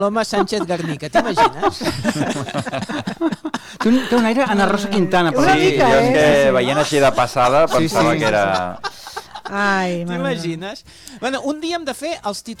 L'home Sánchez Garnica, t'imagines? Té un aire Ana Rosa Quintana. Una mica, jo és que veient així de passada pensava que era... Ai, mare meva. T'imagines? Bueno, un dia hem de fer els titulars